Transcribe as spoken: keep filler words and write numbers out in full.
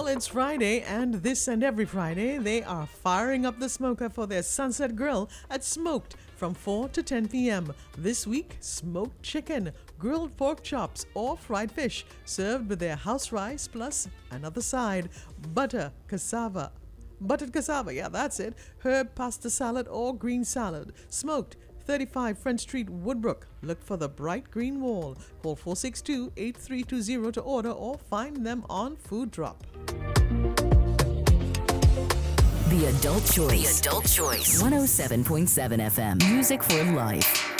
it's Friday, and this and every Friday, they are firing up the smoker for their Sunset Grill at Smoked from four to ten p.m. This week, smoked chicken, grilled pork chops, or fried fish, served with their house rice plus another side, butter, cassava. Buttered cassava, yeah, that's it. Herb pasta salad or green salad. Smoked, thirty-five French Street, Woodbrook. Look for the bright green wall. Call four six two, eight three two zero to order or find them on Food Drop. The Adult Choice. The Adult Choice. one oh seven point seven F M. Music for life.